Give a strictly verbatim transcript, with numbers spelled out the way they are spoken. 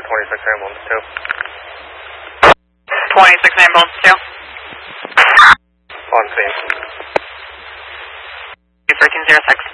twenty-six ambulance two. twenty-six ambulance two. On scene. thirteen zero six.